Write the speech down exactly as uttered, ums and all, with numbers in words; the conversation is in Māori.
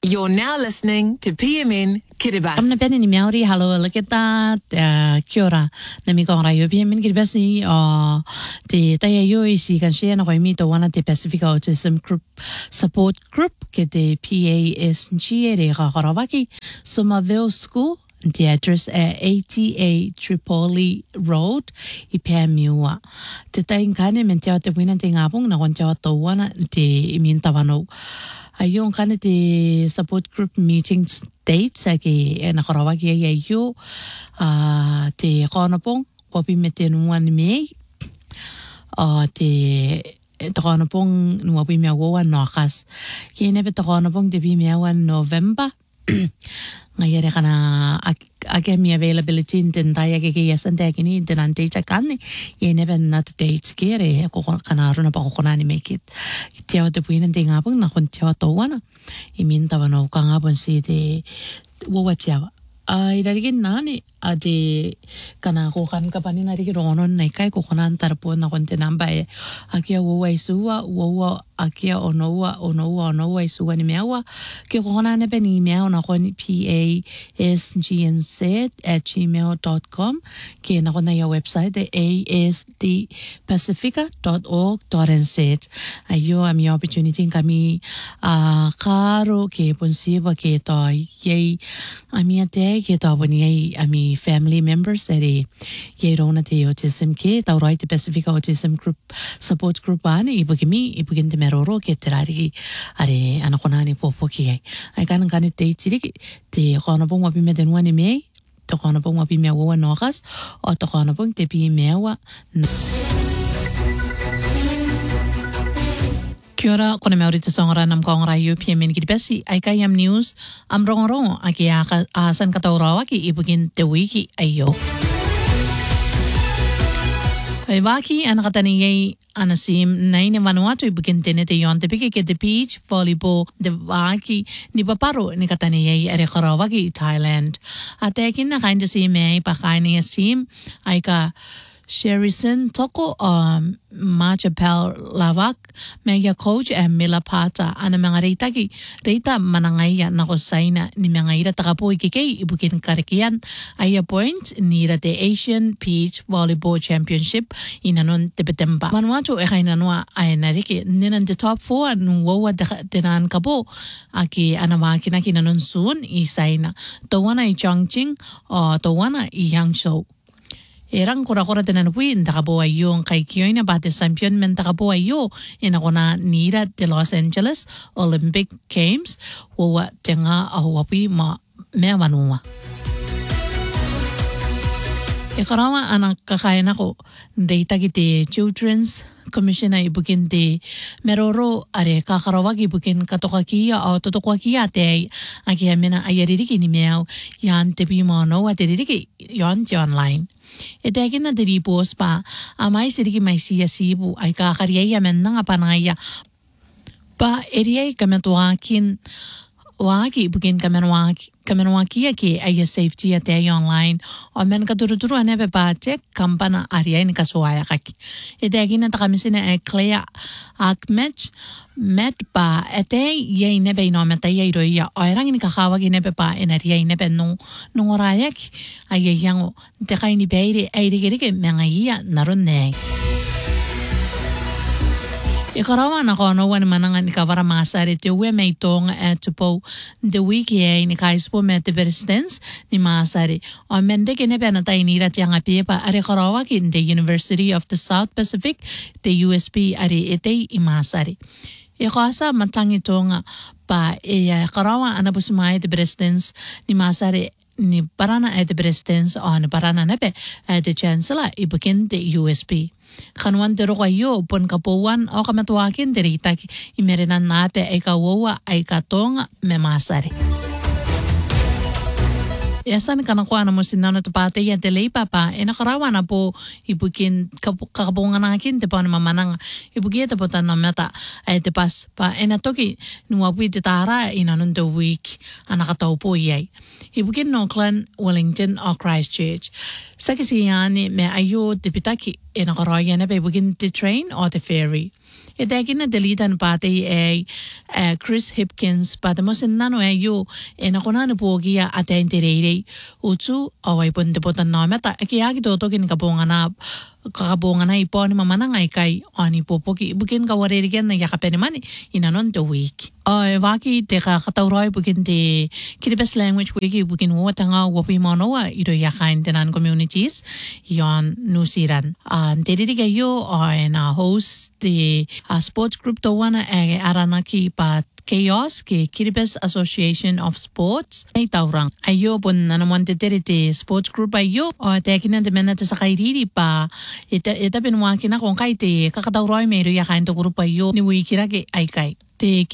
You're now listening to P M N Kiribati. Kamna peni ni miauri halo lakita kia ora na mi kong rayo P M N Kiribati o te taya yo isi kan share na koi mi to wana te Pacific Autism Group Support Group ke te P A S G re Kakorawaki Somerville School. The address at eighty-eight Tripoli Road, Ipamiua. Te taing kane men te te wina te ngapong na kon te wana te imin tawano. Ayong kane te support group meeting dates ake na Karawaki ay yo te konapong popi mete nuan me te te konapong nuapi me wa nokas. Kene pe te konapong te bi me wan November. Ngayere kana ake mi availability in taya ke ke yasan te kini dinan date kanne ye never not dates kere ko kana runa pa ko nani make it tiaw te puinen te ngapang na kon tiaw to wana imin tawano ka ngapon si te wo wacha ai darigin nani ade kana ko kan ka pani nari ronon nai kai ko konan tarpo na kon te namba e akia wo wai suwa wo akia onoa onoa onoa suwa ni mewa ke ko konan ne beni mewa na kon P A S G N Z at gmail dot com ke na kon na ya website de a s d pacifica dot org dot n z ayo ami opportunity kami a karo ke ponsiva ke to ye ami ate ke to boni ami family members eri ye rona te autism ke ta right Pacific Autism Group Support Group ani ibugimi ibugin de meroro ke terari are anakonani popo ki ai kan kan te tiri te kono bong wa bime den wani me to kono bong wa bime wa nogas o to kono bong te bi mewa Kia ora, kona mea orita songora nam kongora yu P M N Kiribati, ai kai am news, am rongorongo, aki asan katauraawaki ibugin te wiki ayo. Ai waki ana katani yei anasim naine Vanuatu ibugin tene te yon te piki ke te beach volleyball de waki ni paparo ni katani yei are karawaki Thailand. Atekin na kain te si mei pa kaini asim, ai ka Sherison Toko um Machapel Lavak Mega Coach and Mila Pata ana mga reita ki reita manangaya na ko saina ni mga ira takapo ikikay ibukin karikian ay point ni the Asian Beach Volleyball Championship inanon Tibetemba Vanuatu e kay nanwa ay nariki ninan the top four nuwawa tinan kapo aki anawaki na kinanon soon isaina tawana i Chongqing o tawana i Hangzhou Erang kura-kura tenan puin takabo ayo ang kay kiyoy na bate champion men takabo ayo ina ko na nira de Los Angeles Olympic Games wawa tenga ahuwapi ma mea manuma. Ikarawa anak kakain ako data kiti Children's Commissioner ibukin te meroro are kakarawag ibukin katokakia o totokakia te aki amena ayaririki ni meaw yan tepi mo no ataririki yon ti online. Ete akin na diripos pa amay siriki may siya sibu ay kakariyay amen nga panangaya pa eriyay kametuakin waki ibukin kamenwaki kamenwaki aki ay safety ate ay online o men kaduruduru ane pa check kampana ariyay ni kasuaya kaki. Ete akin na takamisin na Claire Akmech met pa ete yay nebe inometa yay roya o erang ni kakawag inebe pa enariyay nebe nung nung orayak ay yang te kay ni beire ay rigirige mga iya naron ne. Ikarawa na ko no wan manangan ni kawara masari te we may tong at po the wiki ay ni kaispo met persistence ni masari o mende kene pe na tay nira ti ang api pa are karawa kin the University of the South Pacific the U S P are ite imasari. Ikasa matang ito nga pa e karawa anabus may the presidents ni masari ni parana at the presidents on parana nepe at the chancellor ibukin the U S P. Kanuan dero kayo pon kapuan o kamatuakin derita imerinan nape ay kawawa ay katong memasari. Yasan kanakuha na mo sinano to pate ya delay papa e nakarawa na po ibukin kakabungan nakin te pa na mamanang ibukin te po tan na meta ay te pas pa e natoki nuwapi te tara inanon the week anakataw po yay. Ibukin no Clan Wellington o Christchurch. Sa kasi yan me ayo te pitaki e nakarawa na pa ibukin te train o te ferry. E te kina delitan pate e uh, Chris Hipkins pate mo sinano e yo e na kona pogia ate interere utu awai ponte potan na meta e ki agi to tokin kaponga na kakabonga na ipo ni mamana ngai kai ani popoki bukin ka wareri ken na yakapene mani inanon the week ai waki te ka katauroi bukin te Kiribati language wiki bukin wo tanga wopi manoa iro yakain tenan communities yon nusiran an te diri yo ai na host the uh, sports group to wana e aranaki pat Chaos ke Kiribati Association of Sports ay taurang ayo pon naman te te sports group ayo o te kinan te mena te sa kairiri pa ita ita pinwa kina kung kay te kakatauroi mero yakain to group ayo ni wikira ke ay kay te